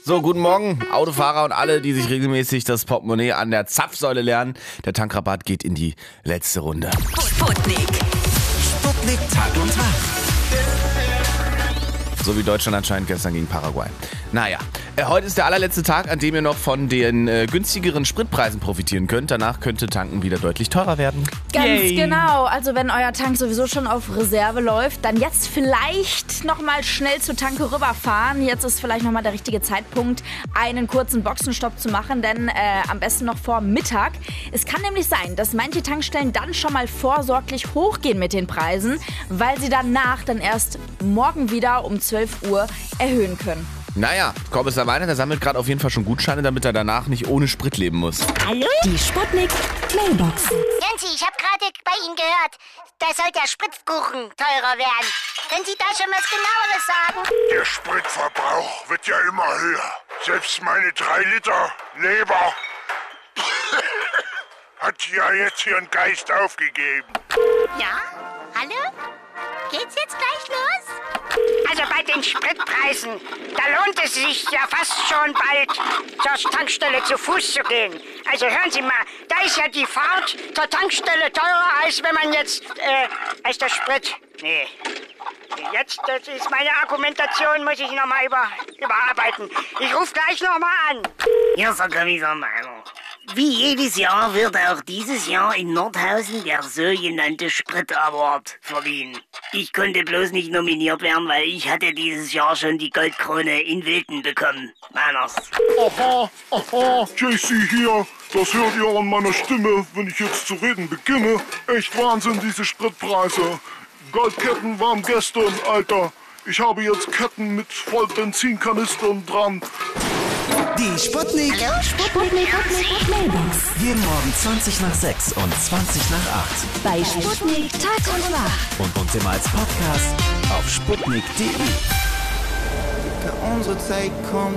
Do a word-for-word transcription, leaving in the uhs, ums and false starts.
So, guten Morgen, Autofahrer und alle, die sich regelmäßig das Portemonnaie an der Zapfsäule lernen. Der Tankrabatt geht in die letzte Runde. Sputnik. Sputnik Tag und Tag. So wie Deutschland anscheinend gestern gegen Paraguay. Naja, äh, heute ist der allerletzte Tag, an dem ihr noch von den äh, günstigeren Spritpreisen profitieren könnt. Danach könnte tanken wieder deutlich teurer werden. Ganz Yay. genau. Also wenn euer Tank sowieso schon auf Reserve läuft, dann jetzt vielleicht nochmal schnell zur Tanke rüberfahren. Jetzt ist vielleicht nochmal der richtige Zeitpunkt, einen kurzen Boxenstopp zu machen, denn äh, am besten noch vor Mittag. Es kann nämlich sein, dass manche Tankstellen dann schon mal vorsorglich hochgehen mit den Preisen, weil sie danach dann erst morgen wieder um zwölf Uhr erhöhen können. Naja, Kommissar Weiner, der sammelt gerade auf jeden Fall schon Gutscheine, damit er danach nicht ohne Sprit leben muss. Hallo? Die Sputnik Mailbox. Janzi, ich habe gerade bei Ihnen gehört, da soll der Spritkuchen teurer werden. Können Sie da schon was Genaueres sagen? Der Spritverbrauch wird ja immer höher. Selbst meine drei Liter Leber hat ja jetzt ihren Geist aufgegeben. Ja? Hallo? Geht's jetzt gleich los? Also bei den Spritpreisen, da lohnt es sich ja fast schon bald zur Tankstelle zu Fuß zu gehen. Also hören Sie mal, da ist ja die Fahrt zur Tankstelle teurer, als wenn man jetzt, äh, als der Sprit... Nee. Jetzt, das ist meine Argumentation, muss ich nochmal über, überarbeiten. Ich rufe gleich nochmal an. Hier ist der Kommissar Meiner. Wie jedes Jahr wird auch dieses Jahr in Nordhausen der sogenannte Sprit Award verliehen. Ich konnte bloß nicht nominiert werden, weil ich hatte dieses Jahr schon die Goldkrone in Wilden bekommen. Meiners. Aha, aha, J C hier. Das hört ihr an meiner Stimme, wenn ich jetzt zu reden beginne. Echt Wahnsinn, diese Spritpreise. Goldketten waren gestern, Alter. Ich habe jetzt Ketten mit voll Benzinkanistern dran. Die Sputnik. Hallo? Sputnik. Mailbox. Jeden Morgen zwanzig nach sechs und zwanzig nach acht. Bei Sputnik Tag und Wach. Und uns immer als Podcast auf sputnik punkt de. Unsere Zeit kommt.